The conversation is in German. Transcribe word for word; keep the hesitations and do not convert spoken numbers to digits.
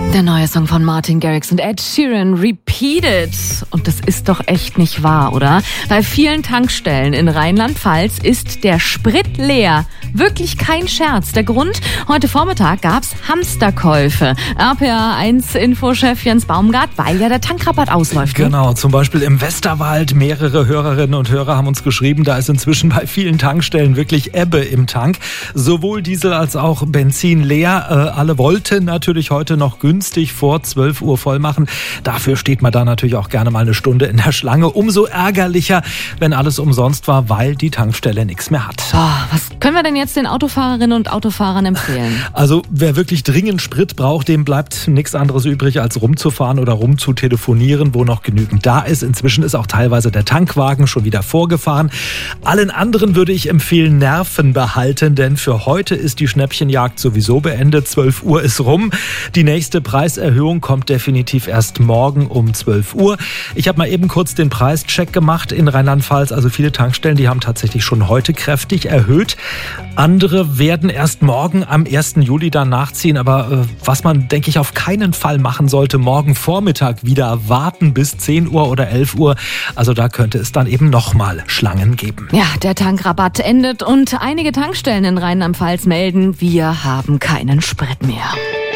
Der neue Song von Martin Garrix und Ed Sheeran, Repeated. Und das ist doch echt nicht wahr, oder? Bei vielen Tankstellen in Rheinland-Pfalz ist der Sprit leer. Wirklich kein Scherz. Der Grund? Heute Vormittag gab's Hamsterkäufe. R P A eins Infochef Jens Baumgart, weil ja der Tankrabatt ausläuft. Ne? Genau, zum Beispiel im Westerwald. Mehrere Hörerinnen und Hörer haben uns geschrieben, da ist inzwischen bei vielen Tankstellen wirklich Ebbe im Tank. Sowohl Diesel als auch Benzin leer. Äh, alle wollten natürlich heute noch günstig vor zwölf Uhr voll machen. Dafür steht man da natürlich auch gerne mal eine Stunde in der Schlange. Umso ärgerlicher, wenn alles umsonst war, weil die Tankstelle nichts mehr hat. Oh, was können wir denn jetzt den Autofahrerinnen und Autofahrern empfehlen? Also wer wirklich dringend Sprit braucht, dem bleibt nichts anderes übrig, als rumzufahren oder rumzutelefonieren, wo noch genügend da ist. Inzwischen ist auch teilweise der Tankwagen schon wieder vorgefahren. Allen anderen würde ich empfehlen, Nerven behalten, denn für heute ist die Schnäppchenjagd sowieso beendet. zwölf Uhr ist rum. Die nächste Preiserhöhung kommt definitiv erst morgen um zwölf Uhr. Ich habe mal eben kurz den Preischeck gemacht in Rheinland-Pfalz. Also viele Tankstellen, die haben tatsächlich schon heute kräftig erhöht. Andere werden erst morgen am ersten Juli dann nachziehen. Aber äh, was man, denke ich, auf keinen Fall machen sollte, morgen Vormittag wieder warten bis zehn Uhr oder elf Uhr. Also da könnte es dann eben nochmal Schlangen geben. Ja, der Tankrabatt endet und einige Tankstellen in Rheinland-Pfalz melden, wir haben keinen Sprit mehr.